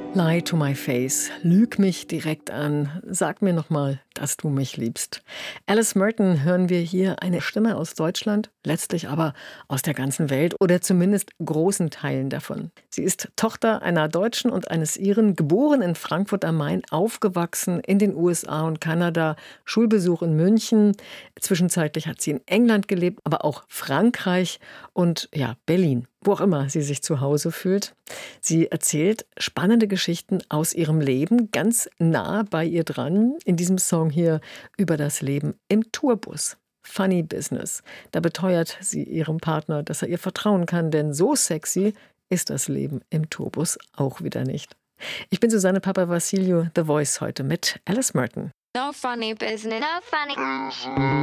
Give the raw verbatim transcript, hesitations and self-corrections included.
Lie to my face. Lüg mich direkt an. Sag mir nochmal, dass du mich liebst. Alice Merton hören wir hier, eine Stimme aus Deutschland, letztlich aber aus der ganzen Welt oder zumindest großen Teilen davon. Sie ist Tochter einer Deutschen und eines Iren, geboren in Frankfurt am Main, aufgewachsen in den U S A und Kanada, Schulbesuch in München. Zwischenzeitlich hat sie in England gelebt, aber auch Frankreich und ja, Berlin, wo auch immer sie sich zu Hause fühlt. Sie erzählt spannende Geschichten aus ihrem Leben, ganz nah bei ihr dran, in diesem Song hier über das Leben im Tourbus. Funny Business. Da beteuert sie ihrem Partner, dass er ihr vertrauen kann, denn so sexy ist das Leben im Tourbus auch wieder nicht. Ich bin Susanne Papavassiliou, The Voice heute mit Alice Merton. No funny business. No funny.